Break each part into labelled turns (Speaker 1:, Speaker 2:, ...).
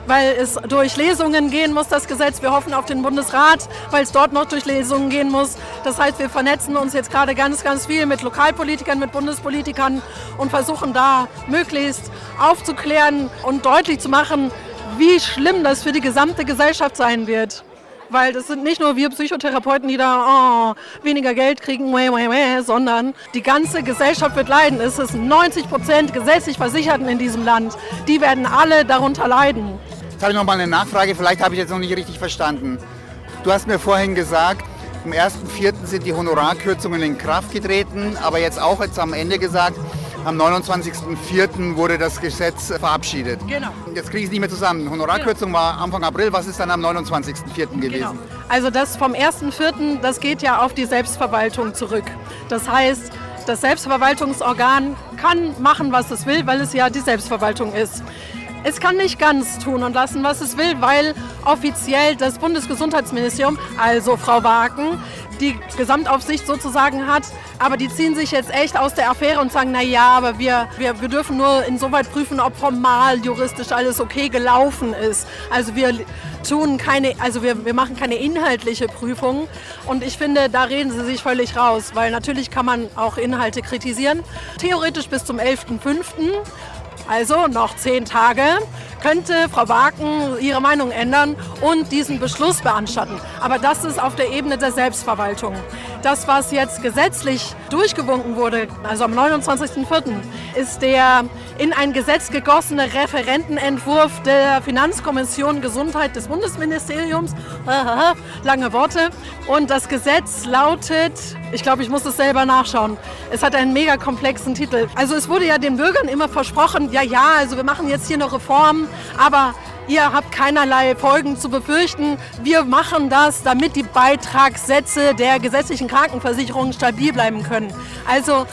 Speaker 1: weil es durch Lesungen gehen muss, das Gesetz. Wir hoffen auf den Bundesrat, weil es dort noch durch Lesungen gehen muss. Das heißt, wir vernetzen uns jetzt gerade ganz, ganz viel mit Lokalpolitikern, mit Bundespolitikern und versuchen da möglichst aufzuklären und deutlich zu machen, wie schlimm das für die gesamte Gesellschaft sein wird. Weil das sind nicht nur wir Psychotherapeuten, die da weniger Geld kriegen, sondern die ganze Gesellschaft wird leiden. Es ist 90% gesetzlich Versicherten in diesem Land. Die werden alle darunter leiden.
Speaker 2: Jetzt habe ich noch mal eine Nachfrage, vielleicht habe ich jetzt noch nicht richtig verstanden. Du hast mir vorhin gesagt, am 1.4. sind die Honorarkürzungen in Kraft getreten, aber jetzt am Ende gesagt, am 29.04. wurde das Gesetz verabschiedet.
Speaker 1: Genau.
Speaker 2: Jetzt kriege ich es nicht mehr zusammen. Honorarkürzung war Anfang April. Was ist dann am 29.04. gewesen?
Speaker 1: Genau. Also das vom 1.04., das geht ja auf die Selbstverwaltung zurück. Das heißt, das Selbstverwaltungsorgan kann machen, was es will, weil es ja die Selbstverwaltung ist. Es kann nicht ganz tun und lassen, was es will, weil offiziell das Bundesgesundheitsministerium, also Frau Waken, die Gesamtaufsicht sozusagen hat, aber die ziehen sich jetzt echt aus der Affäre und sagen, naja, aber wir dürfen nur insoweit prüfen, ob formal juristisch alles okay gelaufen ist. Also wir machen keine inhaltliche Prüfung und ich finde, da reden sie sich völlig raus, weil natürlich kann man auch Inhalte kritisieren. Theoretisch bis zum 11.05., also noch 10 Tage, könnte Frau Waken ihre Meinung ändern und diesen Beschluss beanstatten. Aber das ist auf der Ebene der Selbstverwaltung. Das, was jetzt gesetzlich durchgewunken wurde, also am 29.04., ist der in ein Gesetz gegossene Referentenentwurf der Finanzkommission Gesundheit des Bundesministeriums. Lange Worte. Und das Gesetz lautet, ich glaube, ich muss es selber nachschauen, es hat einen mega komplexen Titel. Also es wurde ja den Bürgern immer versprochen, also wir machen jetzt hier eine Reform, aber ihr habt keinerlei Folgen zu befürchten. Wir machen das, damit die Beitragssätze der gesetzlichen Krankenversicherung stabil bleiben können. Also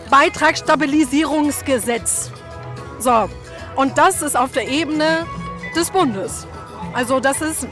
Speaker 1: Beitragsstabilisierungsgesetz. So, und das ist auf der Ebene des Bundes. Also das ist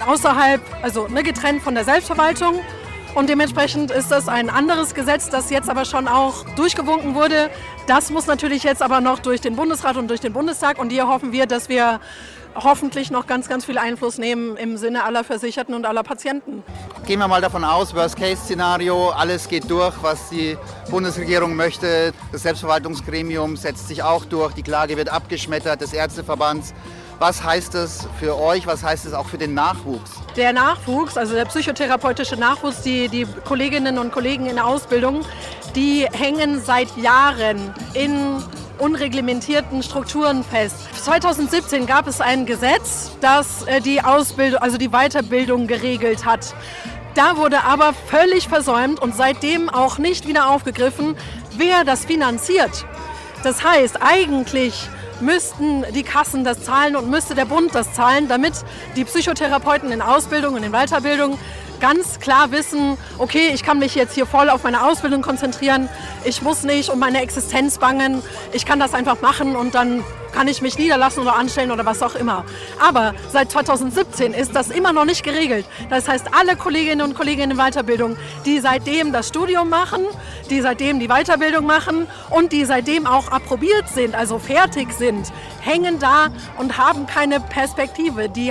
Speaker 1: getrennt von der Selbstverwaltung. Und dementsprechend ist das ein anderes Gesetz, das jetzt aber schon auch durchgewunken wurde. Das muss natürlich jetzt aber noch durch den Bundesrat und durch den Bundestag. Und hier hoffen wir, dass wir hoffentlich noch ganz, ganz viel Einfluss nehmen im Sinne aller Versicherten und aller Patienten.
Speaker 2: Gehen wir mal davon aus, Worst-Case-Szenario, alles geht durch, was die Bundesregierung möchte. Das Selbstverwaltungsgremium setzt sich auch durch, die Klage wird abgeschmettert des Ärzteverbands. Was heißt das für euch, was heißt es auch für den Nachwuchs?
Speaker 1: Der Nachwuchs, also der psychotherapeutische Nachwuchs, die Kolleginnen und Kollegen in der Ausbildung, die hängen seit Jahren in unreglementierten Strukturen fest. 2017 gab es ein Gesetz, das die Ausbildung, also die Weiterbildung geregelt hat. Da wurde aber völlig versäumt und seitdem auch nicht wieder aufgegriffen, wer das finanziert. Das heißt, eigentlich müssten die Kassen das zahlen und müsste der Bund das zahlen, damit die Psychotherapeuten in Ausbildung und in Weiterbildung ganz klar wissen, okay, ich kann mich jetzt hier voll auf meine Ausbildung konzentrieren, ich muss nicht um meine Existenz bangen, ich kann das einfach machen und dann kann ich mich niederlassen oder anstellen oder was auch immer. Aber seit 2017 ist das immer noch nicht geregelt. Das heißt, alle Kolleginnen und Kollegen in Weiterbildung, die seitdem das Studium machen, die seitdem die Weiterbildung machen und die seitdem auch approbiert sind, also fertig sind, hängen da und haben keine Perspektive. Die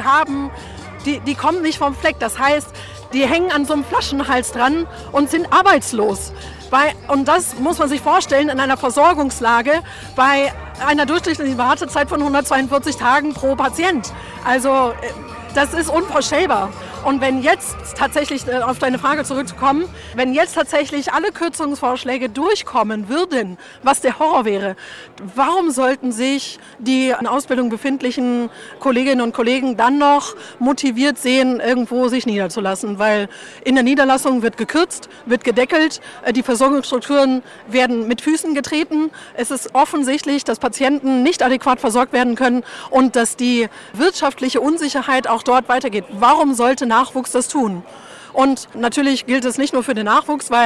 Speaker 1: kommen nicht vom Fleck. Das heißt, die hängen an so einem Flaschenhals dran und sind arbeitslos. Und das muss man sich vorstellen in einer Versorgungslage bei einer durchschnittlichen Wartezeit von 142 Tagen pro Patient. Also das ist unvorstellbar. Und wenn jetzt tatsächlich, auf deine Frage zurückzukommen, wenn jetzt tatsächlich alle Kürzungsvorschläge durchkommen würden, was der Horror wäre, warum sollten sich die in Ausbildung befindlichen Kolleginnen und Kollegen dann noch motiviert sehen, irgendwo sich niederzulassen? Weil in der Niederlassung wird gekürzt, wird gedeckelt, die Versorgungsstrukturen werden mit Füßen getreten. Es ist offensichtlich, dass Patienten nicht adäquat versorgt werden können und dass die wirtschaftliche Unsicherheit auch dort weitergeht. Warum sollte Nachwuchs das tun? Und natürlich gilt es nicht nur für den Nachwuchs, weil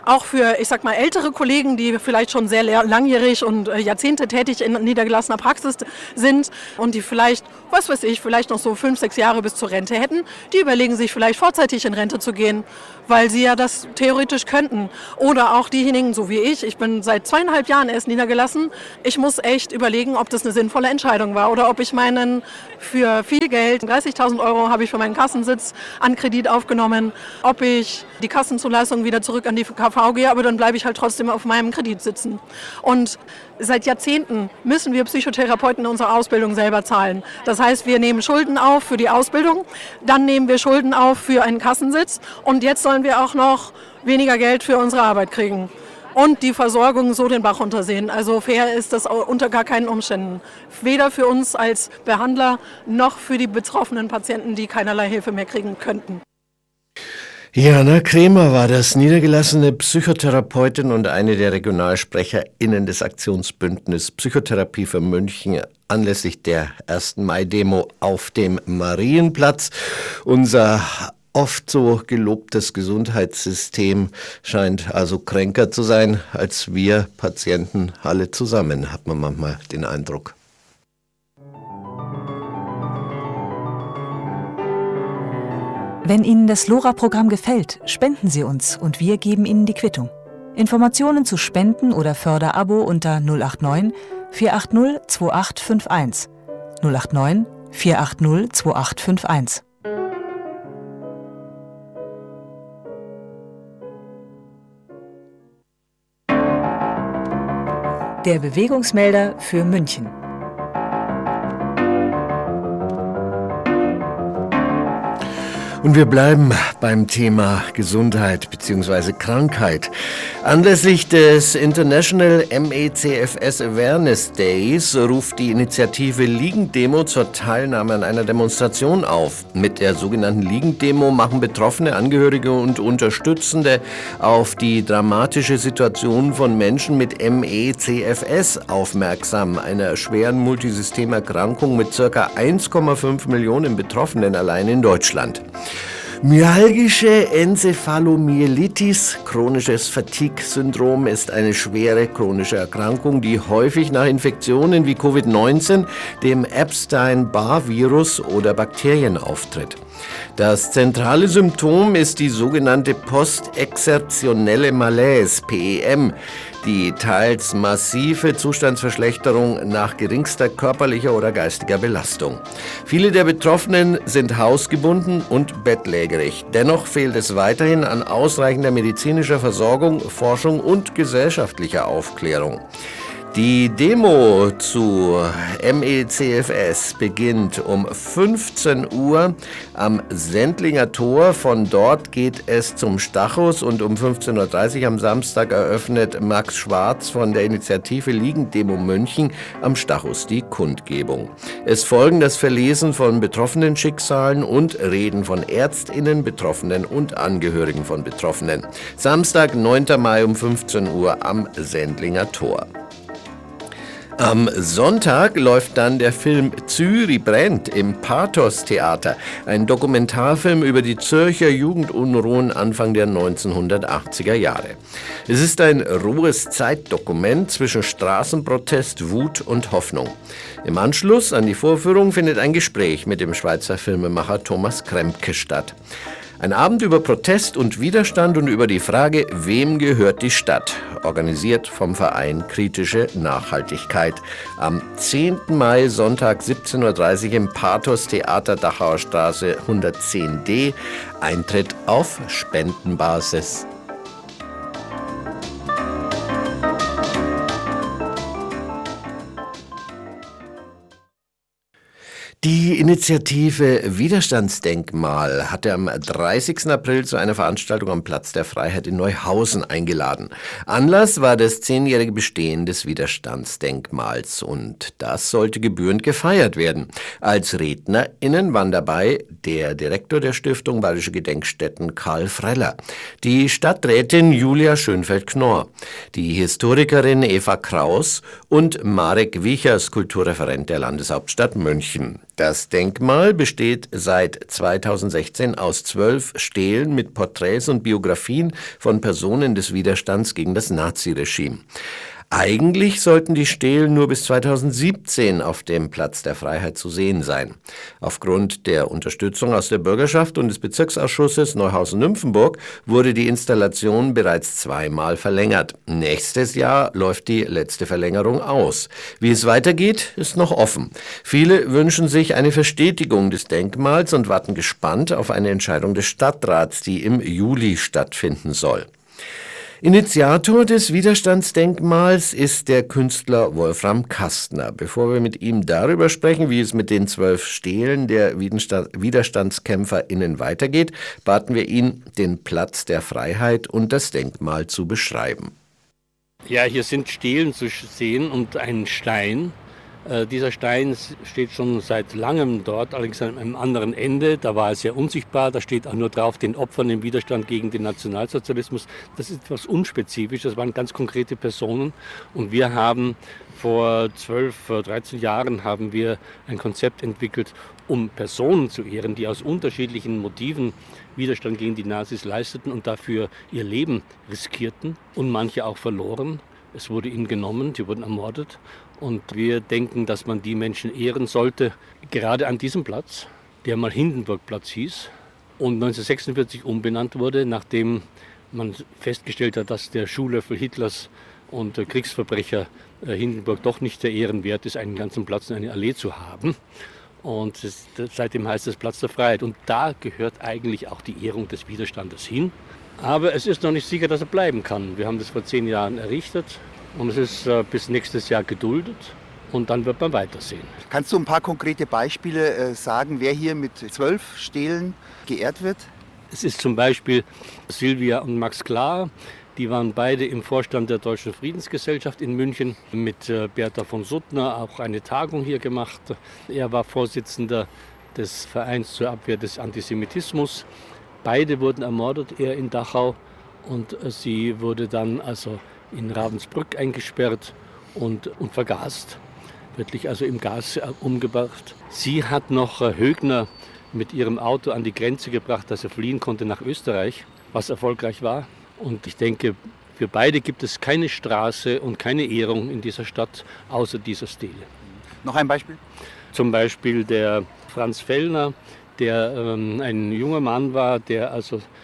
Speaker 1: auch für, ich sag mal, ältere Kollegen, die vielleicht schon sehr langjährig und Jahrzehnte tätig in niedergelassener Praxis sind und die vielleicht, was weiß ich, vielleicht noch so 5, 6 Jahre bis zur Rente hätten, die überlegen sich vielleicht vorzeitig in Rente zu gehen, weil sie ja das theoretisch könnten. Oder auch diejenigen, so wie ich bin seit 2,5 Jahren erst niedergelassen. Ich muss echt überlegen, ob das eine sinnvolle Entscheidung war oder ob ich meinen für viel Geld, 30.000 € habe ich für meinen Kassensitz an Kredit aufgenommen, ob ich die Kassenzulassung wieder zurück an die KV gehe, aber dann bleibe ich halt trotzdem auf meinem Kredit sitzen. Und seit Jahrzehnten müssen wir Psychotherapeuten unsere Ausbildung selber zahlen. Das heißt, wir nehmen Schulden auf für die Ausbildung, dann nehmen wir Schulden auf für einen Kassensitz und jetzt sollen wir auch noch weniger Geld für unsere Arbeit kriegen. Und die Versorgung so den Bach runtersehen. Also fair ist das unter gar keinen Umständen. Weder für uns als Behandler noch für die betroffenen Patienten, die keinerlei Hilfe mehr kriegen könnten.
Speaker 3: Jana Kremer war das, niedergelassene Psychotherapeutin und eine der RegionalsprecherInnen des Aktionsbündnis Psychotherapie für München anlässlich der 1. Mai-Demo auf dem Marienplatz. Unser oft so gelobtes Gesundheitssystem scheint also kränker zu sein als wir Patienten alle zusammen, hat man manchmal den Eindruck.
Speaker 4: Wenn Ihnen das LoRa-Programm gefällt, spenden Sie uns und wir geben Ihnen die Quittung. Informationen zu Spenden oder Förderabo unter 089 480 2851. 089 480 2851. Der Bewegungsmelder für München.
Speaker 3: Und wir bleiben beim Thema Gesundheit bzw. Krankheit. Anlässlich des International MECFS Awareness Days ruft die Initiative Liegenddemo zur Teilnahme an einer Demonstration auf. Mit der sogenannten Liegenddemo machen Betroffene, Angehörige und Unterstützende auf die dramatische Situation von Menschen mit MECFS aufmerksam, einer schweren Multisystemerkrankung mit ca. 1,5 Millionen Betroffenen allein in Deutschland. Myalgische Enzephalomyelitis, chronisches Fatigue-Syndrom, ist eine schwere chronische Erkrankung, die häufig nach Infektionen wie Covid-19, dem Epstein-Barr-Virus oder Bakterien auftritt. Das zentrale Symptom ist die sogenannte postexertionelle Malaise, PEM, die teils massive Zustandsverschlechterung nach geringster körperlicher oder geistiger Belastung. Viele der Betroffenen sind hausgebunden und bettlägerig. Dennoch fehlt es weiterhin an ausreichender medizinischer Versorgung, Forschung und gesellschaftlicher Aufklärung. Die Demo zu MECFS beginnt um 15 Uhr am Sendlinger Tor. Von dort geht es zum Stachus und um 15.30 Uhr am Samstag eröffnet Max Schwarz von der Initiative Liegenddemo München am Stachus die Kundgebung. Es folgen das Verlesen von betroffenen Schicksalen und Reden von ÄrztInnen, Betroffenen und Angehörigen von Betroffenen. Samstag, 9. Mai um 15 Uhr am Sendlinger Tor. Am Sonntag läuft dann der Film Zürich brennt im Pathos-Theater, ein Dokumentarfilm über die Zürcher Jugendunruhen Anfang der 1980er Jahre. Es ist ein rohes Zeitdokument zwischen Straßenprotest, Wut und Hoffnung. Im Anschluss an die Vorführung findet ein Gespräch mit dem Schweizer Filmemacher Thomas Krempke statt. Ein Abend über Protest und Widerstand und über die Frage, wem gehört die Stadt? Organisiert vom Verein Kritische Nachhaltigkeit. Am 10. Mai, Sonntag 17.30 Uhr im Pathos Theater Dachauer Straße 110d. Eintritt auf Spendenbasis. Die Initiative Widerstandsdenkmal hatte am 30. April zu einer Veranstaltung am Platz der Freiheit in Neuhausen eingeladen. Anlass war das 10-jährige Bestehen des Widerstandsdenkmals und das sollte gebührend gefeiert werden. Als RednerInnen waren dabei der Direktor der Stiftung Bayerische Gedenkstätten Karl Freller, die Stadträtin Julia Schönfeld-Knorr, die Historikerin Eva Kraus und Marek Wiechers, Kulturreferent der Landeshauptstadt München. Das Denkmal besteht seit 2016 aus 12 Stelen mit Porträts und Biografien von Personen des Widerstands gegen das Naziregime. Eigentlich sollten die Stelen nur bis 2017 auf dem Platz der Freiheit zu sehen sein. Aufgrund der Unterstützung aus der Bürgerschaft und des Bezirksausschusses Neuhausen-Nymphenburg wurde die Installation bereits 2-mal verlängert. Nächstes Jahr läuft die letzte Verlängerung aus. Wie es weitergeht, ist noch offen. Viele wünschen sich eine Verstetigung des Denkmals und warten gespannt auf eine Entscheidung des Stadtrats, die im Juli stattfinden soll. Initiator des Widerstandsdenkmals ist der Künstler Wolfram Kastner. Bevor wir mit ihm darüber sprechen, wie es mit den 12 Stelen der WiderstandskämpferInnen weitergeht, baten wir ihn, den Platz der Freiheit und das Denkmal zu beschreiben.
Speaker 5: Ja, hier sind Stelen zu sehen und ein Stein. Dieser Stein steht schon seit langem dort, allerdings an einem anderen Ende. Da war er sehr unsichtbar. Da steht auch nur drauf, den Opfern im Widerstand gegen den Nationalsozialismus. Das ist etwas unspezifisch. Das waren ganz konkrete Personen. Und wir haben vor 13 Jahren haben wir ein Konzept entwickelt, um Personen zu ehren, die aus unterschiedlichen Motiven Widerstand gegen die Nazis leisteten und dafür ihr Leben riskierten und manche auch verloren. Es wurde ihnen genommen, sie wurden ermordet. Und wir denken, dass man die Menschen ehren sollte, gerade an diesem Platz, der mal Hindenburgplatz hieß und 1946 umbenannt wurde, nachdem man festgestellt hat, dass der Schuhlöffel Hitlers und Kriegsverbrecher Hindenburg doch nicht der Ehrenwert ist, einen ganzen Platz in eine Allee zu haben. Und seitdem heißt es Platz der Freiheit. Und da gehört eigentlich auch die Ehrung des Widerstandes hin. Aber es ist noch nicht sicher, dass er bleiben kann. Wir haben das vor 10 Jahren errichtet. Und es ist bis nächstes Jahr geduldet und dann wird man weitersehen.
Speaker 2: Kannst du ein paar konkrete Beispiele sagen, wer hier mit 12 Stelen geehrt wird?
Speaker 5: Es ist zum Beispiel Silvia und Max Klar. Die waren beide im Vorstand der Deutschen Friedensgesellschaft in München. Mit Bertha von Suttner auch eine Tagung hier gemacht. Er war Vorsitzender des Vereins zur Abwehr des Antisemitismus. Beide wurden ermordet, er in Dachau und sie wurde dann in Ravensbrück eingesperrt und vergast, wirklich im Gas umgebracht. Sie hat noch Högner mit ihrem Auto an die Grenze gebracht, dass er fliehen konnte nach Österreich, was erfolgreich war. Und ich denke, für beide gibt es keine Straße und keine Ehrung in dieser Stadt, außer dieser Stele.
Speaker 2: Noch ein Beispiel?
Speaker 5: Zum Beispiel der Franz Fellner, der ein junger Mann war, der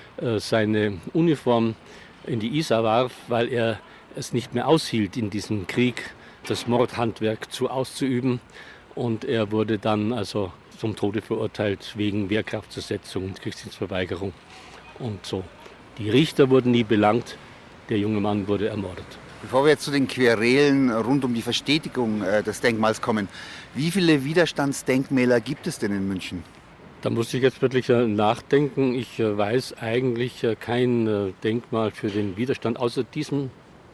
Speaker 5: seine Uniform in die Isar warf, weil er es nicht mehr aushielt, in diesem Krieg das Mordhandwerk auszuüben. Und er wurde dann zum Tode verurteilt wegen Wehrkraftzersetzung und Kriegsdienstverweigerung. Und so. Die Richter wurden nie belangt, der junge Mann wurde ermordet.
Speaker 2: Bevor wir jetzt zu den Querelen rund um die Verstetigung des Denkmals kommen, wie viele Widerstandsdenkmäler gibt es denn in München?
Speaker 5: Da muss ich jetzt wirklich nachdenken. Ich weiß eigentlich kein Denkmal für den Widerstand, außer diesem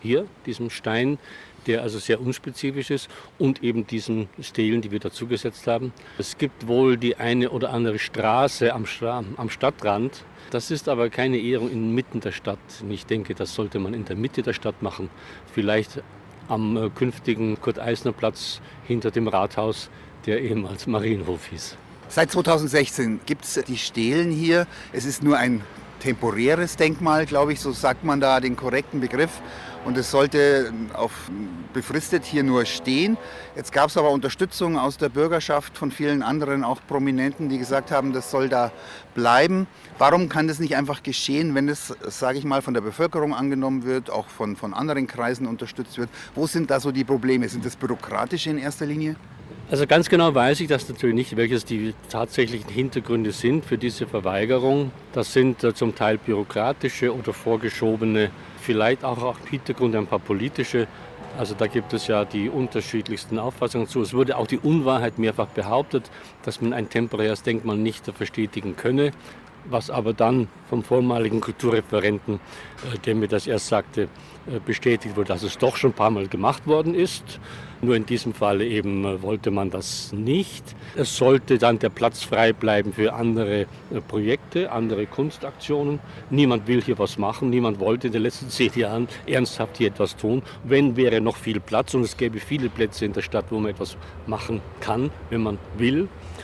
Speaker 5: Stein, der sehr unspezifisch ist und eben diesen Stelen, die wir dazugesetzt haben. Es gibt wohl die eine oder andere Straße am Stadtrand. Das ist aber keine Ehrung inmitten der Stadt. Ich denke, das sollte man in der Mitte der Stadt machen. Vielleicht am künftigen Kurt-Eisner-Platz hinter dem Rathaus, der ehemals Marienhof hieß.
Speaker 2: Seit 2016 gibt es die Stelen hier. Es ist nur ein temporäres Denkmal, glaube ich, so sagt man da den korrekten Begriff. Und es sollte befristet hier nur stehen. Jetzt gab es aber Unterstützung aus der Bürgerschaft, von vielen anderen, auch Prominenten, die gesagt haben, das soll da bleiben. Warum kann das nicht einfach geschehen, wenn es, sage ich mal, von der Bevölkerung angenommen wird, auch von anderen Kreisen unterstützt wird? Wo sind da so die Probleme? Sind das bürokratische in erster Linie?
Speaker 5: Also ganz genau weiß ich das natürlich nicht, welches die tatsächlichen Hintergründe sind für diese Verweigerung. Das sind zum Teil bürokratische oder vorgeschobene, vielleicht auch im Hintergrund ein paar politische. Also da gibt es ja die unterschiedlichsten Auffassungen zu. Es wurde auch die Unwahrheit mehrfach behauptet, dass man ein temporäres Denkmal nicht verstetigen könne, was aber dann vom vormaligen Kulturreferenten, der mir das erst sagte, bestätigt wurde, dass es doch schon ein paar Mal gemacht worden ist. Nur in diesem Falle eben wollte man das nicht. Es sollte dann der Platz frei bleiben für andere Projekte, andere Kunstaktionen. Niemand will hier was machen, niemand wollte in den letzten 10 Jahren ernsthaft hier etwas tun. Wenn, wäre noch viel Platz und es gäbe viele Plätze in der Stadt, wo man etwas machen kann, wenn man will.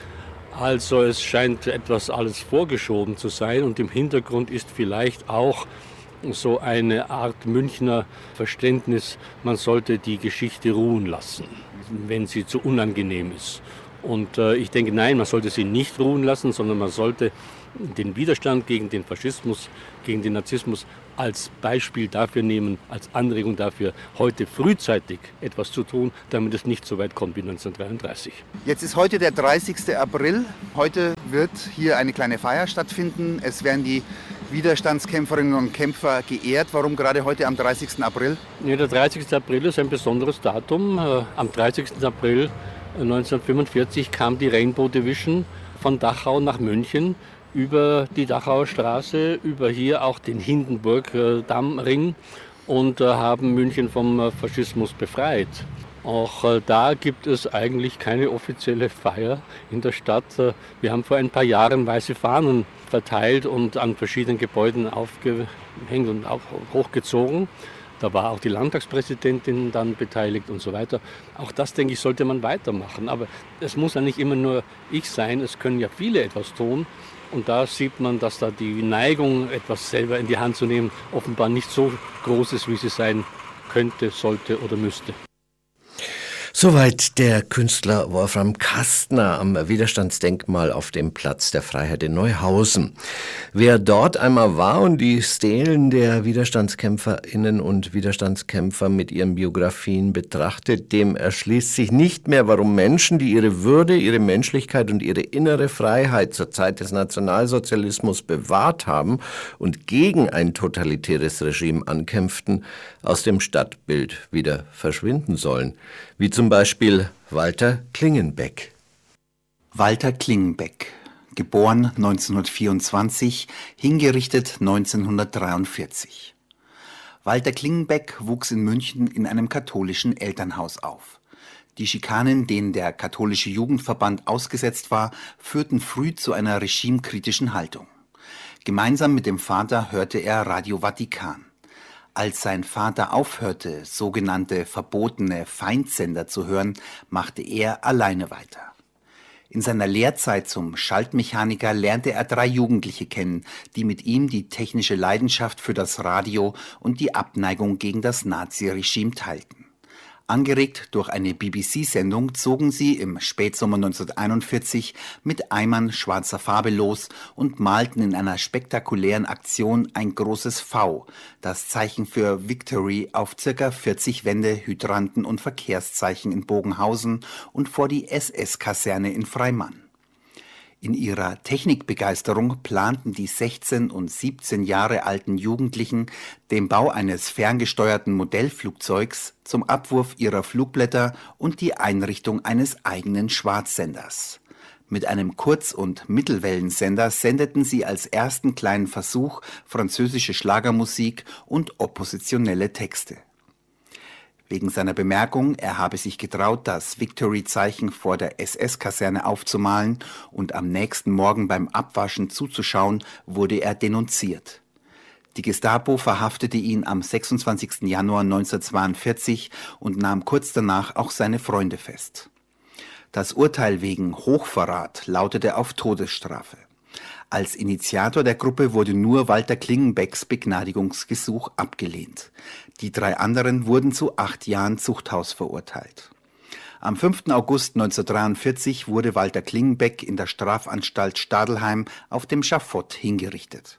Speaker 5: Also es scheint etwas alles vorgeschoben zu sein und im Hintergrund ist vielleicht auch so eine Art Münchner Verständnis, man sollte die Geschichte ruhen lassen, wenn sie zu unangenehm ist. Und ich denke, nein, man sollte sie nicht ruhen lassen, sondern man sollte den Widerstand gegen den Faschismus, gegen den Narzissmus als Beispiel dafür nehmen, als Anregung dafür, heute frühzeitig etwas zu tun, damit es nicht so weit kommt wie 1933.
Speaker 2: Jetzt ist heute der 30. April. Heute wird hier eine kleine Feier stattfinden. Es werden die Widerstandskämpferinnen und Kämpfer geehrt. Warum gerade heute am 30. April?
Speaker 5: Ja, der 30. April ist ein besonderes Datum. Am 30. April 1945 kam die Rainbow Division von Dachau nach München über die Dachauer Straße, über hier auch den Hindenburg-Dammring und haben München vom Faschismus befreit. Auch da gibt es eigentlich keine offizielle Feier in der Stadt. Wir haben vor ein paar Jahren weiße Fahnen verteilt und an verschiedenen Gebäuden aufgehängt und auch hochgezogen. Da war auch die Landtagspräsidentin dann beteiligt und so weiter. Auch das, denke ich, sollte man weitermachen. Aber es muss ja nicht immer nur ich sein, es können ja viele etwas tun. Und da sieht man, dass da die Neigung, etwas selber in die Hand zu nehmen, offenbar nicht so groß ist, wie sie sein könnte, sollte oder müsste.
Speaker 3: Soweit der Künstler Wolfram Kastner am Widerstandsdenkmal auf dem Platz der Freiheit in Neuhausen. Wer dort einmal war und die Stelen der Widerstandskämpferinnen und Widerstandskämpfer mit ihren Biografien betrachtet, dem erschließt sich nicht mehr, warum Menschen, die ihre Würde, ihre Menschlichkeit und ihre innere Freiheit zur Zeit des Nationalsozialismus bewahrt haben und gegen ein totalitäres Regime ankämpften, aus dem Stadtbild wieder verschwinden sollen. Wie zum Beispiel Walter Klingenbeck.
Speaker 2: Walter Klingenbeck, geboren 1924, hingerichtet 1943. Walter Klingenbeck wuchs in München in einem katholischen Elternhaus auf. Die Schikanen, denen der katholische Jugendverband ausgesetzt war, führten früh zu einer regimekritischen Haltung. Gemeinsam mit dem Vater hörte er Radio Vatikan. Als sein Vater aufhörte, sogenannte verbotene Feindsender zu hören, machte er alleine weiter. In seiner Lehrzeit zum Schaltmechaniker lernte er 3 Jugendliche kennen, die mit ihm die technische Leidenschaft für das Radio und die Abneigung gegen das Naziregime teilten. Angeregt durch eine BBC-Sendung zogen sie im Spätsommer 1941 mit Eimern schwarzer Farbe los und malten in einer spektakulären Aktion ein großes V, das Zeichen für Victory, auf ca. 40 Wände, Hydranten und Verkehrszeichen in Bogenhausen und vor die SS-Kaserne in Freimann. In ihrer Technikbegeisterung planten die 16 und 17 Jahre alten Jugendlichen den Bau eines ferngesteuerten Modellflugzeugs zum Abwurf ihrer Flugblätter und die Einrichtung eines eigenen Schwarzsenders. Mit einem Kurz- und Mittelwellensender sendeten sie als ersten kleinen Versuch französische Schlagermusik und oppositionelle Texte. Wegen seiner Bemerkung, er habe sich getraut, das Victory-Zeichen vor der SS-Kaserne aufzumalen und am nächsten Morgen beim Abwaschen zuzuschauen, wurde er denunziert. Die Gestapo verhaftete ihn am 26. Januar 1942 und nahm kurz danach auch seine Freunde fest. Das Urteil wegen Hochverrat lautete auf Todesstrafe. Als Initiator der Gruppe wurde nur Walter Klingenbecks Begnadigungsgesuch abgelehnt. Die 3 anderen wurden zu 8 Jahren Zuchthaus verurteilt. Am 5. August 1943 wurde Walter Klingenbeck in der Strafanstalt Stadelheim auf dem Schafott hingerichtet.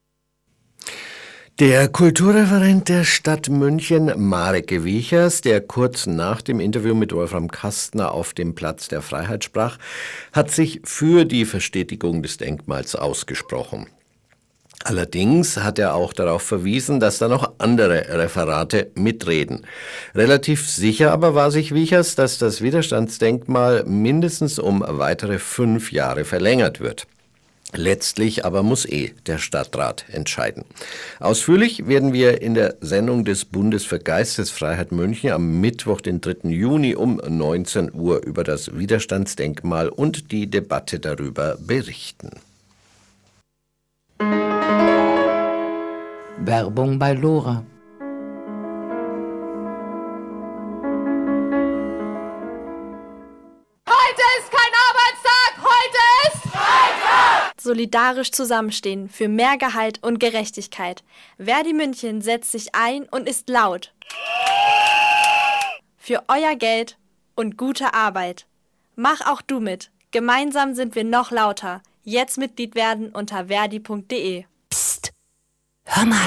Speaker 3: Der Kulturreferent der Stadt München, Marek Wiechers, der kurz nach dem Interview mit Wolfram Kastner auf dem Platz der Freiheit sprach, hat sich für die Verstetigung des Denkmals ausgesprochen. Allerdings hat er auch darauf verwiesen, dass da noch andere Referate mitreden. Relativ sicher aber war sich Wiechers, dass das Widerstandsdenkmal mindestens um weitere 5 Jahre verlängert wird. Letztlich aber muss der Stadtrat entscheiden. Ausführlich werden wir in der Sendung des Bundes für Geistesfreiheit München am Mittwoch, den 3. Juni um 19 Uhr über das Widerstandsdenkmal und die Debatte darüber berichten.
Speaker 6: Werbung bei Lora.
Speaker 7: Heute ist kein Arbeitstag, heute ist
Speaker 6: solidarisch zusammenstehen für mehr Gehalt und Gerechtigkeit. Verdi München setzt sich ein und ist laut. Für euer Geld und gute Arbeit. Mach auch du mit. Gemeinsam sind wir noch lauter. Jetzt Mitglied werden unter verdi.de.
Speaker 7: Psst, hör mal.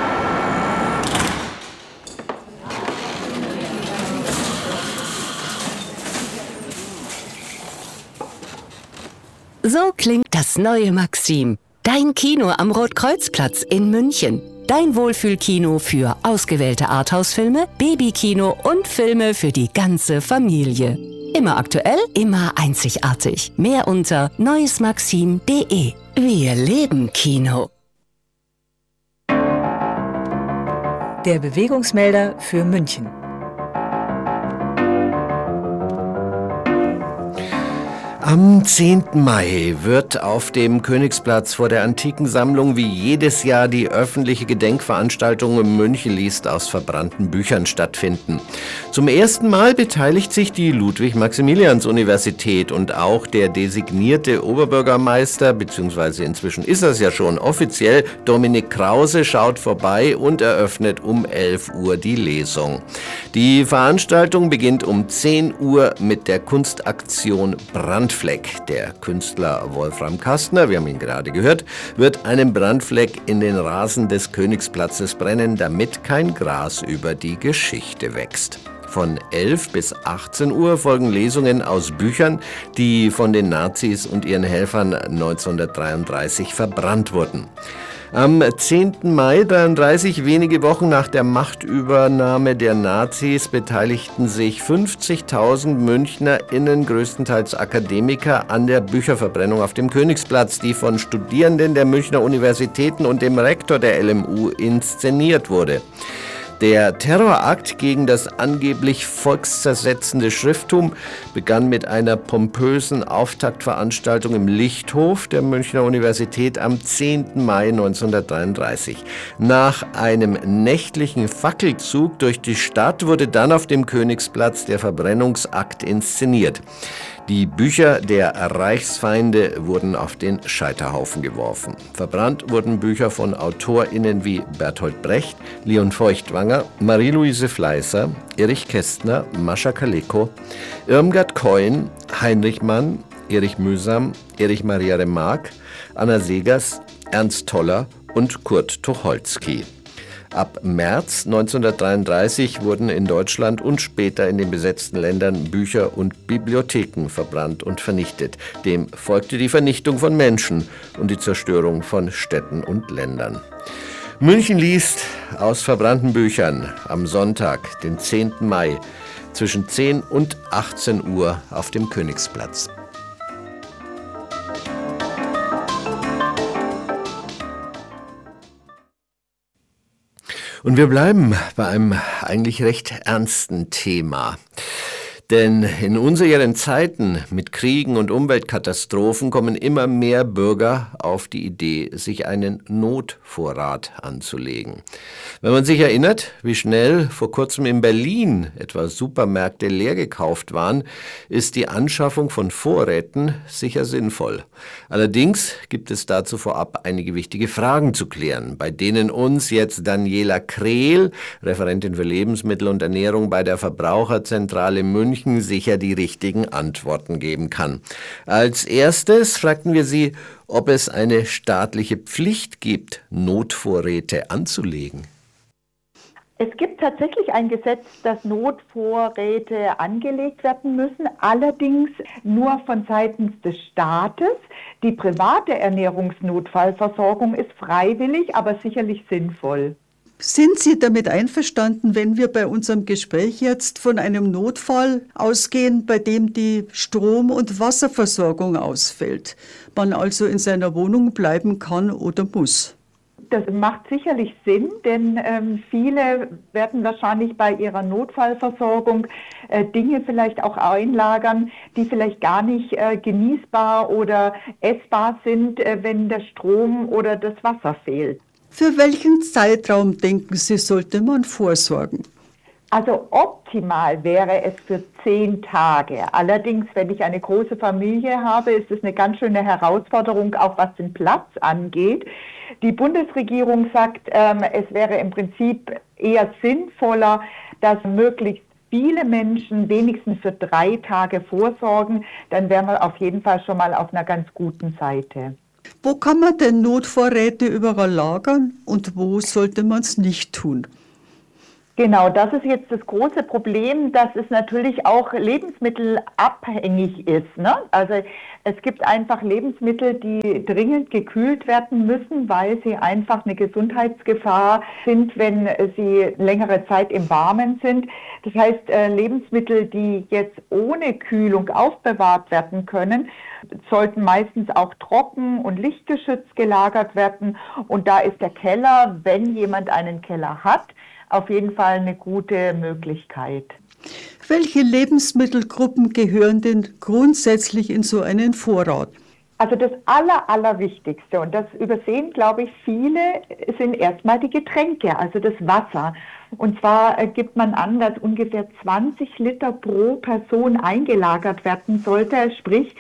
Speaker 7: So klingt das neue Maxim. Dein Kino am Rotkreuzplatz in München. Dein Wohlfühlkino für ausgewählte Arthouse-Filme, Babykino und Filme für die ganze Familie. Immer aktuell, immer einzigartig. Mehr unter neuesmaxim.de. Wir leben Kino.
Speaker 4: Der Bewegungsmelder für München.
Speaker 3: Am 10. Mai wird auf dem Königsplatz vor der Antikensammlung wie jedes Jahr die öffentliche Gedenkveranstaltung München liest aus verbrannten Büchern stattfinden. Zum ersten Mal beteiligt sich die Ludwig-Maximilians-Universität und auch der designierte Oberbürgermeister, beziehungsweise inzwischen ist das ja schon offiziell, Dominik Krause schaut vorbei und eröffnet um 11 Uhr die Lesung. Die Veranstaltung beginnt um 10 Uhr mit der Kunstaktion Brandfleck. Der Künstler Wolfram Kastner, wir haben ihn gerade gehört, wird einen Brandfleck in den Rasen des Königsplatzes brennen, damit kein Gras über die Geschichte wächst. Von 11 bis 18 Uhr folgen Lesungen aus Büchern, die von den Nazis und ihren Helfern 1933 verbrannt wurden. Am 10. Mai 1933, wenige Wochen nach der Machtübernahme der Nazis, beteiligten sich 50.000 MünchnerInnen, größtenteils Akademiker, an der Bücherverbrennung auf dem Königsplatz, die von Studierenden der Münchner Universitäten und dem Rektor der LMU inszeniert wurde. Der Terrorakt gegen das angeblich volkszersetzende Schrifttum begann mit einer pompösen Auftaktveranstaltung im Lichthof der Münchner Universität am 10. Mai 1933. Nach einem nächtlichen Fackelzug durch die Stadt wurde dann auf dem Königsplatz der Verbrennungsakt inszeniert. Die Bücher der Reichsfeinde wurden auf den Scheiterhaufen geworfen. Verbrannt wurden Bücher von AutorInnen wie Bertolt Brecht, Leon Feuchtwanger, Marie-Louise Fleißer, Erich Kästner, Mascha Kaleko, Irmgard Keun, Heinrich Mann, Erich Mühsam, Erich Maria Remarque, Anna Segers, Ernst Toller und Kurt Tucholsky. Ab März 1933 wurden in Deutschland und später in den besetzten Ländern Bücher und Bibliotheken verbrannt und vernichtet. Dem folgte die Vernichtung von Menschen und die Zerstörung von Städten und Ländern. München liest aus verbrannten Büchern am Sonntag, den 10. Mai, zwischen 10 und 18 Uhr auf dem Königsplatz. Und wir bleiben bei einem eigentlich recht ernsten Thema. Denn in unseren Zeiten mit Kriegen und Umweltkatastrophen kommen immer mehr Bürger auf die Idee, sich einen Notvorrat anzulegen. Wenn man sich erinnert, wie schnell vor kurzem in Berlin etwa Supermärkte leer gekauft waren, ist die Anschaffung von Vorräten sicher sinnvoll. Allerdings gibt es dazu vorab einige wichtige Fragen zu klären, bei denen uns jetzt Daniela Krehl, Referentin für Lebensmittel und Ernährung bei der Verbraucherzentrale München, sicher die richtigen Antworten geben kann. Als erstes fragten wir sie, ob es eine staatliche Pflicht gibt, Notvorräte anzulegen.
Speaker 8: Es gibt tatsächlich ein Gesetz, dass Notvorräte angelegt werden müssen, allerdings nur von seitens des Staates. Die private Ernährungsnotfallversorgung ist freiwillig, aber sicherlich sinnvoll.
Speaker 9: Sind Sie damit einverstanden, wenn wir bei unserem Gespräch jetzt von einem Notfall ausgehen, bei dem die Strom- und Wasserversorgung ausfällt, man also in seiner Wohnung bleiben kann oder muss?
Speaker 8: Das macht sicherlich Sinn, denn viele werden wahrscheinlich bei ihrer Notfallversorgung Dinge vielleicht auch einlagern, die vielleicht gar nicht genießbar oder essbar sind, wenn der Strom oder das Wasser fehlt.
Speaker 9: Für welchen Zeitraum, denken Sie, sollte man vorsorgen?
Speaker 8: Also optimal wäre es für 10 Tage. Allerdings, wenn ich eine große Familie habe, ist es eine ganz schöne Herausforderung, auch was den Platz angeht. Die Bundesregierung sagt, es wäre im Prinzip eher sinnvoller, dass möglichst viele Menschen wenigstens für 3 Tage vorsorgen. Dann wären wir auf jeden Fall schon mal auf einer ganz guten Seite.
Speaker 9: Wo kann man denn Notvorräte überall lagern und wo sollte man es nicht tun?
Speaker 8: Genau, das ist jetzt das große Problem, dass es natürlich auch lebensmittelabhängig ist, ne? Also es gibt einfach Lebensmittel, die dringend gekühlt werden müssen, weil sie einfach eine Gesundheitsgefahr sind, wenn sie längere Zeit im Warmen sind. Das heißt, Lebensmittel, die jetzt ohne Kühlung aufbewahrt werden können, sollten meistens auch trocken und lichtgeschützt gelagert werden. Und da ist der Keller, wenn jemand einen Keller hat, auf jeden Fall eine gute Möglichkeit.
Speaker 9: Welche Lebensmittelgruppen gehören denn grundsätzlich in so einen Vorrat?
Speaker 8: Also das Allerwichtigste, und das übersehen, glaube ich, viele, sind erstmal die Getränke, also das Wasser. Und zwar gibt man an, dass ungefähr 20 Liter pro Person eingelagert werden sollte, sprich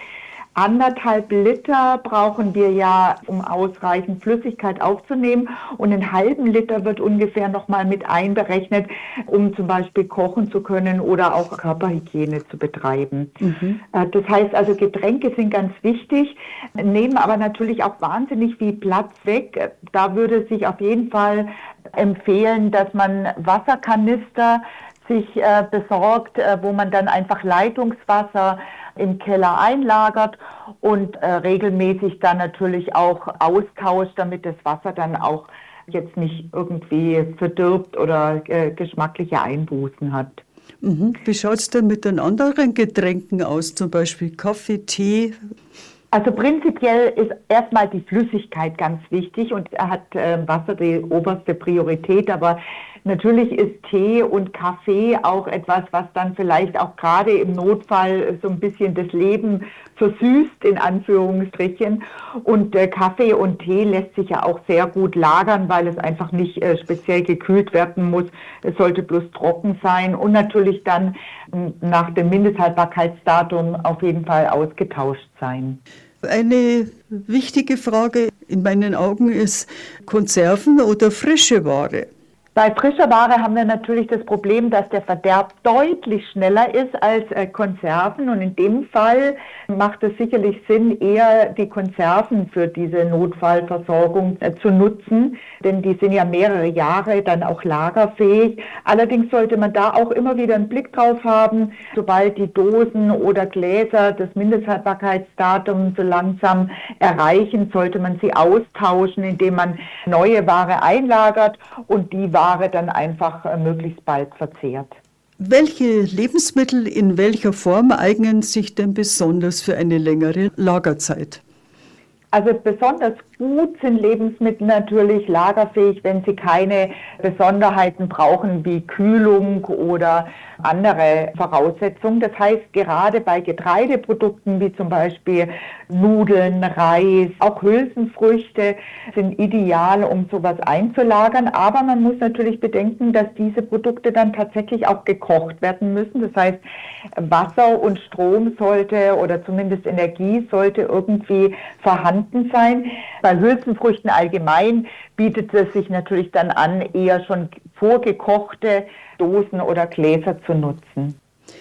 Speaker 8: 1,5 Liter brauchen wir ja, um ausreichend Flüssigkeit aufzunehmen, und 1/2 Liter wird ungefähr nochmal mit einberechnet, um zum Beispiel kochen zu können oder auch Körperhygiene zu betreiben. Das heißt also, Getränke sind ganz wichtig, nehmen aber natürlich auch wahnsinnig viel Platz weg. Da würde sich auf jeden Fall empfehlen, dass man Wasserkanister sich besorgt, wo man dann einfach Leitungswasser im Keller einlagert und regelmäßig dann natürlich auch austauscht, damit das Wasser dann auch jetzt nicht irgendwie verdirbt oder geschmackliche Einbußen hat.
Speaker 9: Wie schaut es denn mit den anderen Getränken aus, zum Beispiel Kaffee, Tee?
Speaker 8: Also prinzipiell ist erstmal die Flüssigkeit ganz wichtig und hat Wasser die oberste Priorität, aber natürlich ist Tee und Kaffee auch etwas, was dann vielleicht auch gerade im Notfall so ein bisschen das Leben versüßt, in Anführungsstrichen. Und Kaffee und Tee lässt sich ja auch sehr gut lagern, weil es einfach nicht speziell gekühlt werden muss. Es sollte bloß trocken sein und natürlich dann nach dem Mindesthaltbarkeitsdatum auf jeden Fall ausgetauscht sein.
Speaker 9: Eine wichtige Frage in meinen Augen ist Konserven oder frische Ware.
Speaker 8: Bei frischer Ware haben wir natürlich das Problem, dass der Verderb deutlich schneller ist als Konserven, und in dem Fall macht es sicherlich Sinn, eher die Konserven für diese Notfallversorgung zu nutzen, denn die sind ja mehrere Jahre dann auch lagerfähig. Allerdings sollte man da auch immer wieder einen Blick drauf haben, sobald die Dosen oder Gläser das Mindesthaltbarkeitsdatum so langsam erreichen, sollte man sie austauschen, indem man neue Ware einlagert und die Ware dann einfach möglichst bald verzehrt.
Speaker 9: Welche Lebensmittel in welcher Form eignen sich denn besonders für eine längere Lagerzeit?
Speaker 8: Also besonders gut sind Lebensmittel natürlich lagerfähig, wenn sie keine Besonderheiten brauchen wie Kühlung oder andere Voraussetzungen. Das heißt, gerade bei Getreideprodukten wie zum Beispiel Nudeln, Reis, auch Hülsenfrüchte sind ideal, um sowas einzulagern. Aber man muss natürlich bedenken, dass diese Produkte dann tatsächlich auch gekocht werden müssen. Das heißt, Wasser und Strom sollte, oder zumindest Energie sollte irgendwie vorhanden sein. Bei Hülsenfrüchten allgemein bietet es sich natürlich dann an, eher schon vorgekochte Dosen oder Gläser zu nutzen.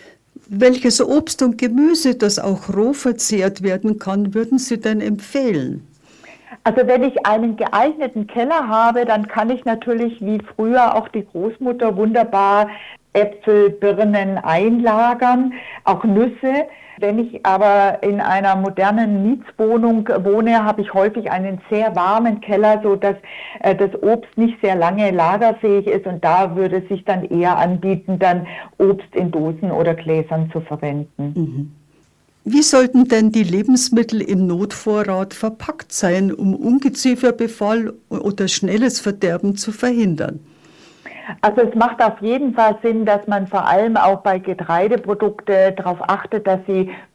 Speaker 9: Welches Obst und Gemüse, das auch roh verzehrt werden kann, würden Sie denn empfehlen?
Speaker 8: Also wenn ich einen geeigneten Keller habe, dann kann ich natürlich wie früher auch die Großmutter wunderbar Äpfel, Birnen einlagern, auch Nüsse. Wenn ich aber in einer modernen Mietswohnung wohne, habe ich häufig einen sehr warmen Keller, sodass das Obst nicht sehr lange lagerfähig ist, und da würde es sich dann eher anbieten, dann Obst in Dosen oder Gläsern zu verwenden.
Speaker 9: Wie sollten denn die Lebensmittel im Notvorrat verpackt sein, um Ungezieferbefall oder schnelles Verderben zu verhindern?
Speaker 8: Also es macht auf jeden Fall Sinn, dass man vor allem auch bei Getreideprodukten darauf achtet, dass sie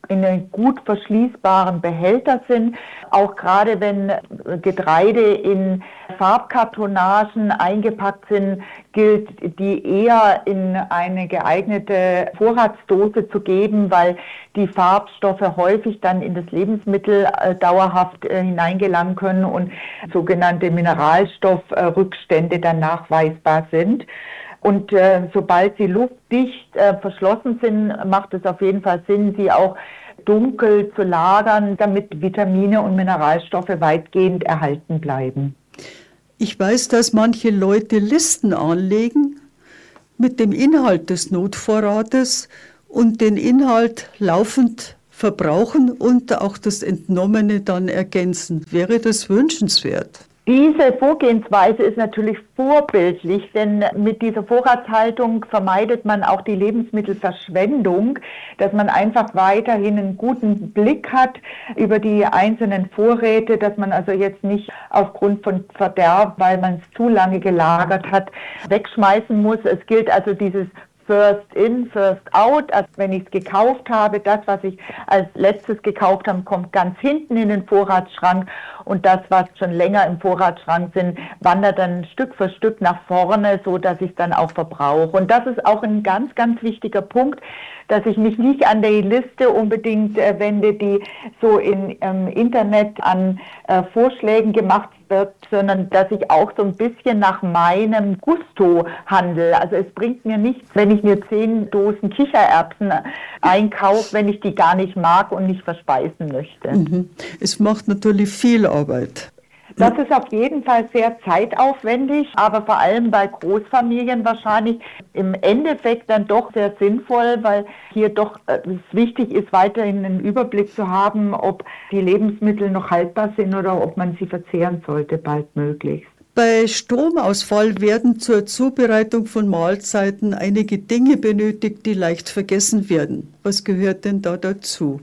Speaker 8: in einem gut verschließbaren Behälter sind. Auch gerade wenn Getreide in Farbkartonagen eingepackt sind, gilt die eher in eine geeignete Vorratsdose zu geben, weil die Farbstoffe häufig dann in das Lebensmittel dauerhaft hineingelangen können und sogenannte Mineralstoffrückstände dann nachweisbar sind. Und sobald sie luftdicht verschlossen sind, macht es auf jeden Fall Sinn, sie auch dunkel zu lagern, damit Vitamine und Mineralstoffe weitgehend erhalten bleiben.
Speaker 9: Ich weiß, dass manche Leute Listen anlegen mit dem Inhalt des Notvorrates und den Inhalt laufend verbrauchen und auch das Entnommene dann ergänzen. Wäre das wünschenswert?
Speaker 8: Diese Vorgehensweise ist natürlich vorbildlich, denn mit dieser Vorratshaltung vermeidet man auch die Lebensmittelverschwendung, dass man einfach weiterhin einen guten Blick hat über die einzelnen Vorräte, dass man also jetzt nicht aufgrund von Verderb, weil man es zu lange gelagert hat, wegschmeißen muss. Es gilt also dieses First in, first out. Also wenn ich es gekauft habe, das, was ich als letztes gekauft habe, kommt ganz hinten in den Vorratsschrank und das, was schon länger im Vorratsschrank sind, wandert dann Stück für Stück nach vorne, so dass ich es dann auch verbrauche. Und das ist auch ein ganz, ganz wichtiger Punkt, dass ich mich nicht an die Liste unbedingt wende, die so im Internet an Vorschlägen gemacht wird, sondern dass ich auch so ein bisschen nach meinem Gusto handle. Also es bringt mir nichts, wenn ich mir 10 Dosen Kichererbsen einkaufe, wenn ich die gar nicht mag und nicht verspeisen möchte.
Speaker 9: Mhm. Es macht natürlich viel Arbeit.
Speaker 8: Das ist auf jeden Fall sehr zeitaufwendig, aber vor allem bei Großfamilien wahrscheinlich im Endeffekt dann doch sehr sinnvoll, weil hier doch es wichtig ist, weiterhin einen Überblick zu haben, ob die Lebensmittel noch haltbar sind oder ob man sie verzehren sollte, baldmöglichst.
Speaker 9: Bei Stromausfall werden zur Zubereitung von Mahlzeiten einige Dinge benötigt, die leicht vergessen werden. Was gehört denn da dazu?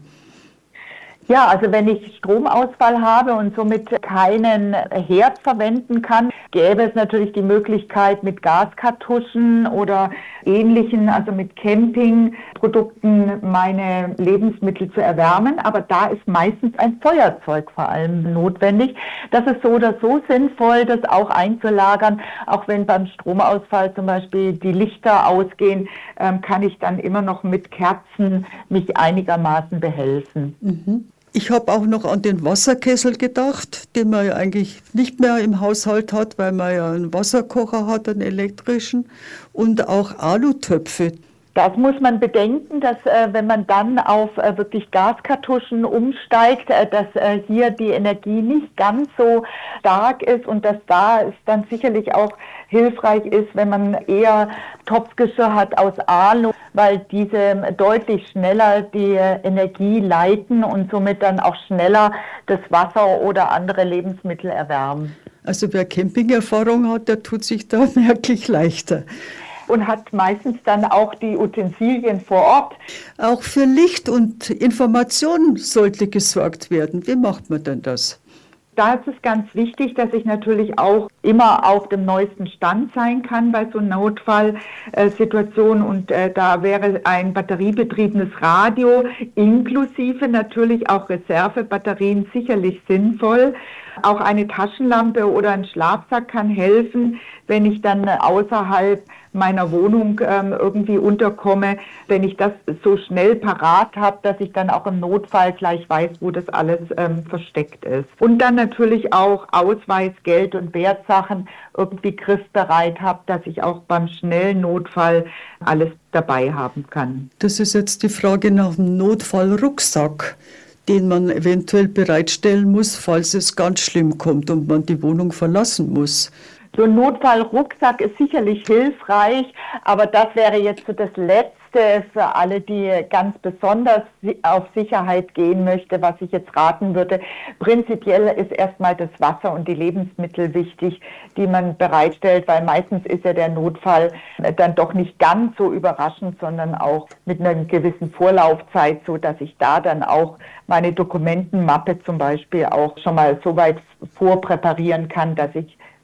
Speaker 8: Ja, also wenn ich Stromausfall habe und somit keinen Herd verwenden kann, gäbe es natürlich die Möglichkeit mit Gaskartuschen oder ähnlichen, also mit Campingprodukten meine Lebensmittel zu erwärmen. Aber da ist meistens ein Feuerzeug vor allem notwendig. Das ist so oder so sinnvoll, das auch einzulagern. Auch wenn beim Stromausfall zum Beispiel die Lichter ausgehen, kann ich dann immer noch mit Kerzen mich einigermaßen behelfen.
Speaker 9: Mhm. Ich habe auch noch an den Wasserkessel gedacht, den man ja eigentlich nicht mehr im Haushalt hat, weil man ja einen Wasserkocher hat, einen elektrischen, und auch Alutöpfe.
Speaker 8: Das muss man bedenken, dass wenn man dann auf wirklich Gaskartuschen umsteigt, dass hier die Energie nicht ganz so stark ist und dass da es dann sicherlich auch hilfreich ist, wenn man eher Topfgeschirr hat aus Alu, weil diese deutlich schneller die Energie leiten und somit dann auch schneller das Wasser oder andere Lebensmittel erwärmen.
Speaker 9: Also wer Campingerfahrung hat, der tut sich da merklich leichter.
Speaker 8: Und hat meistens dann auch die Utensilien vor Ort.
Speaker 9: Auch für Licht und Information sollte gesorgt werden. Wie macht man denn das?
Speaker 8: Da ist es ganz wichtig, dass ich natürlich auch immer auf dem neuesten Stand sein kann bei so einer Notfallsituation. Und da wäre ein batteriebetriebenes Radio inklusive natürlich auch Reservebatterien sicherlich sinnvoll. Auch eine Taschenlampe oder ein Schlafsack kann helfen, wenn ich dann außerhalb meiner Wohnung irgendwie unterkomme, wenn ich das so schnell parat habe, dass ich dann auch im Notfall gleich weiß, wo das alles versteckt ist. Und dann natürlich auch Ausweis, Geld und Wertsachen irgendwie griffbereit habe, dass ich auch beim schnellen Notfall alles dabei haben kann.
Speaker 9: Das ist jetzt die Frage nach dem Notfallrucksack, den man eventuell bereitstellen muss, falls es ganz schlimm kommt und man die Wohnung verlassen muss.
Speaker 8: So ein Notfallrucksack ist sicherlich hilfreich, aber das wäre jetzt so das Letzte für alle, die ganz besonders auf Sicherheit gehen möchte, was ich jetzt raten würde. Prinzipiell ist erstmal das Wasser und die Lebensmittel wichtig, die man bereitstellt, weil meistens ist ja der Notfall dann doch nicht ganz so überraschend, sondern auch mit einer gewissen Vorlaufzeit, so dass ich da dann auch meine Dokumentenmappe zum Beispiel auch schon mal so weit vorpräparieren kann, dass ich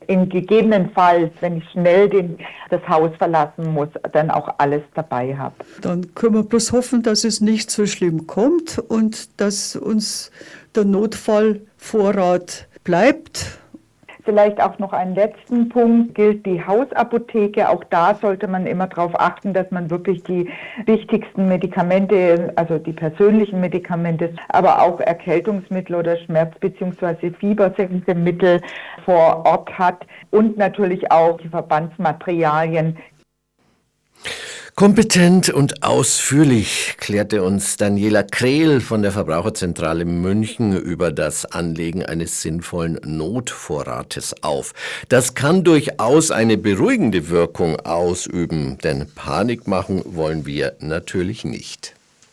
Speaker 8: in gegebenenfalls, wenn ich schnell das Haus verlassen muss, dann auch alles dabei habe.
Speaker 9: Dann können wir bloß hoffen, dass es nicht so schlimm kommt und dass uns der Notfallvorrat bleibt.
Speaker 8: Vielleicht auch noch einen letzten Punkt, gilt die Hausapotheke. Auch da sollte man immer darauf achten, dass man wirklich die wichtigsten Medikamente, also die persönlichen Medikamente, aber auch Erkältungsmittel oder Schmerz- bzw. fiebersenkende Mittel vor Ort hat und natürlich auch die Verbandsmaterialien.
Speaker 3: Kompetent und ausführlich klärte uns Daniela Krehl von der Verbraucherzentrale München über das Anlegen eines sinnvollen Notvorrates auf. Das kann durchaus eine beruhigende Wirkung ausüben, denn Panik machen wollen wir natürlich nicht.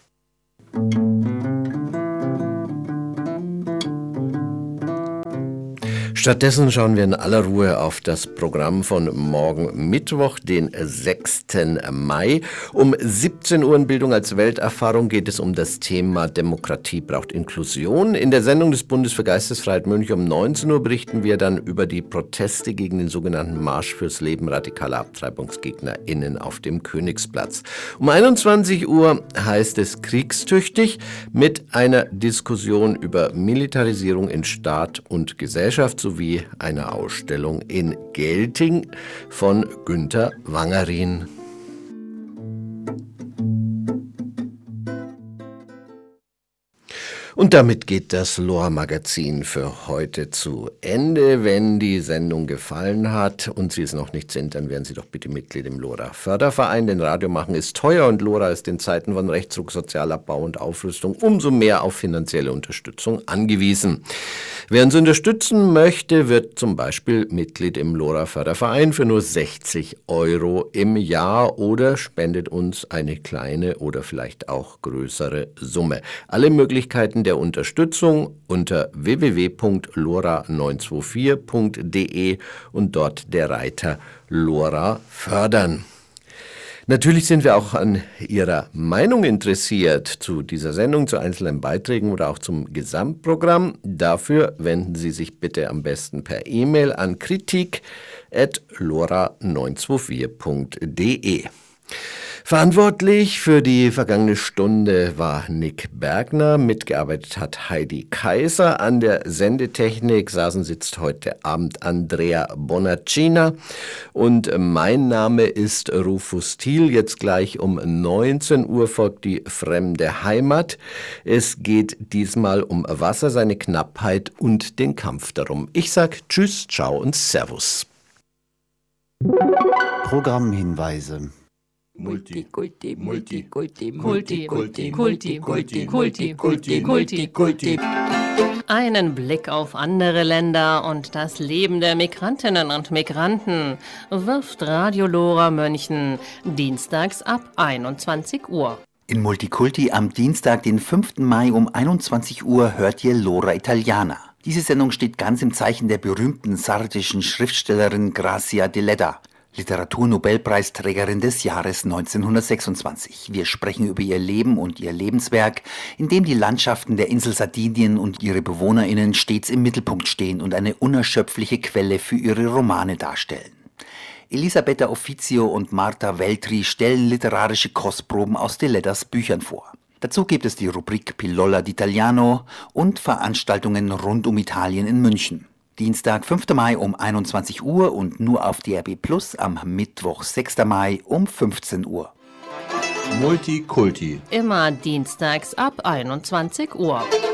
Speaker 3: Stattdessen schauen wir in aller Ruhe auf das Programm von morgen Mittwoch, den 6. Mai. Um 17 Uhr in Bildung als Welterfahrung geht es um das Thema Demokratie braucht Inklusion. In der Sendung des Bundes für Geistesfreiheit München um 19 Uhr berichten wir dann über die Proteste gegen den sogenannten Marsch fürs Leben radikaler AbtreibungsgegnerInnen auf dem Königsplatz. Um 21 Uhr heißt es kriegstüchtig mit einer Diskussion über Militarisierung in Staat und Gesellschaft sowie einer Ausstellung in Gelting von Günter Wangerin. Und damit geht das LoRa-Magazin für heute zu Ende. Wenn die Sendung gefallen hat und Sie es noch nicht sind, dann werden Sie doch bitte Mitglied im LoRa-Förderverein. Denn Radio machen ist teuer und LoRa ist in Zeiten von Rechtsruck, Sozialabbau und Aufrüstung umso mehr auf finanzielle Unterstützung angewiesen. Wer uns unterstützen möchte, wird zum Beispiel Mitglied im LoRa-Förderverein für nur 60 € im Jahr oder spendet uns eine kleine oder vielleicht auch größere Summe. Alle Möglichkeiten der Unterstützung unter www.lora924.de und dort der Reiter LoRa fördern. Natürlich sind wir auch an Ihrer Meinung interessiert zu dieser Sendung, zu einzelnen Beiträgen oder auch zum Gesamtprogramm. Dafür wenden Sie sich bitte am besten per E-Mail an kritik@lora924.de. Verantwortlich für die vergangene Stunde war Nick Bergner, mitgearbeitet hat Heidi Kaiser, an der Sendetechnik sitzt heute Abend Andrea Bonaccina und mein Name ist Rufus Thiel. Jetzt gleich um 19 Uhr folgt die Fremde Heimat. Es geht diesmal um Wasser, seine Knappheit und den Kampf darum. Ich sag Tschüss, Ciao und Servus.
Speaker 10: Programmhinweise.
Speaker 11: Multikulti. Einen Blick auf andere Länder und das Leben der Migrantinnen und Migranten wirft Radio LoRa München dienstags ab 21 Uhr.
Speaker 10: In Multikulti am Dienstag, den 5. Mai um 21 Uhr hört ihr L'ora Italiana. Diese Sendung steht ganz im Zeichen der berühmten sardischen Schriftstellerin Grazia Deledda, Literaturnobelpreisträgerin des Jahres 1926. Wir sprechen über ihr Leben und ihr Lebenswerk, in dem die Landschaften der Insel Sardinien und ihre BewohnerInnen stets im Mittelpunkt stehen und eine unerschöpfliche Quelle für ihre Romane darstellen. Elisabetta Offizio und Marta Veltri stellen literarische Kostproben aus Deleddas Büchern vor. Dazu gibt es die Rubrik Pillola d'Italiano und Veranstaltungen rund um Italien in München. Dienstag, 5. Mai um 21 Uhr und nur auf DRB Plus am Mittwoch, 6. Mai um 15 Uhr.
Speaker 11: Multikulti. Immer dienstags ab 21 Uhr.